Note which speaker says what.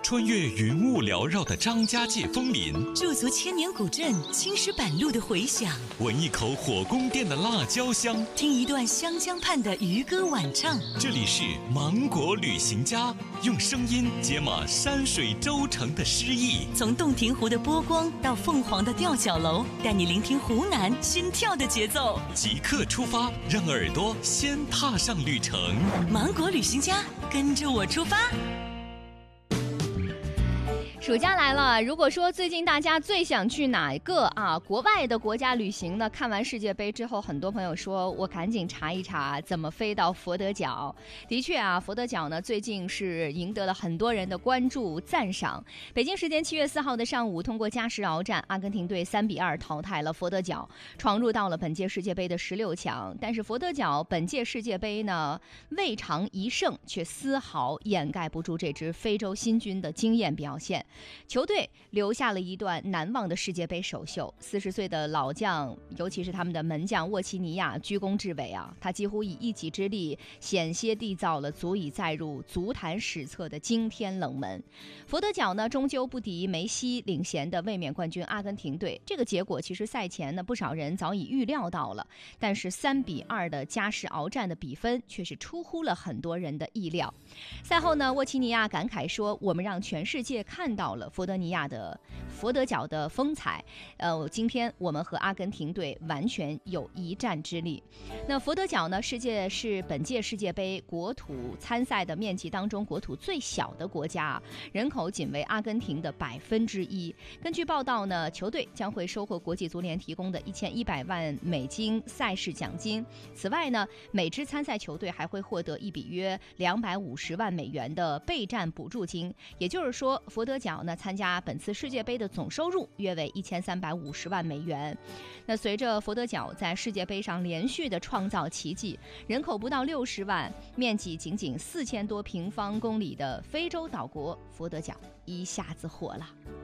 Speaker 1: 穿越云雾缭绕的张家界枫林，
Speaker 2: 驻足千年古镇青石板路的回响，
Speaker 1: 闻一口火宫殿的辣椒香，
Speaker 2: 听一段湘江畔的渔歌晚唱。
Speaker 1: 这里是芒果旅行家，用声音解码山水州城的诗意。
Speaker 2: 从洞庭湖的波光到凤凰的吊脚楼，带你聆听湖南心跳的节奏。
Speaker 1: 即刻出发，让耳朵先踏上旅程。
Speaker 2: 芒果旅行家，跟着我出发。
Speaker 3: 暑假来了，如果说最近大家最想去哪个国外的国家旅行呢？看完世界杯之后，很多朋友说我赶紧查一查怎么飞到佛得角。的确佛得角呢最近是赢得了很多人的关注赞赏。北京时间7月4号的上午，通过加时鏖战，阿根廷队3-2淘汰了佛得角，闯入到了本届世界杯的16强。但是佛得角本届世界杯呢未尝一胜，却丝毫掩盖不住这支非洲新军的惊艳表现。球队留下了一段难忘的世界杯首秀，40岁的老将，尤其是他们的门将沃奇尼亚居功至伟他几乎以一己之力险些缔造了足以载入足坛史册的惊天冷门。佛得角呢终究不敌梅西领衔的卫冕冠军阿根廷队，这个结果其实赛前呢不少人早已预料到了，但是3-2的加时鏖战的比分却是出乎了很多人的意料。赛后呢，沃奇尼亚感慨说，我们让全世界看到了佛得角的风采，今天我们和阿根廷队完全有一战之力。那佛得角呢，是本届世界杯国土参赛的面积当中国土最小的国家，人口仅为阿根廷的1%。根据报道呢，球队将会收获国际足联提供的1100万美金赛事奖金。此外呢，每支参赛球队还会获得一笔约250万美元的备战补助金，也就是说，佛得角呢参加本次世界杯的总收入约为1350万美元。那随着佛得角在世界杯上连续的创造奇迹，人口不到60万，面积仅4000多平方公里的非洲岛国佛得角一下子火了。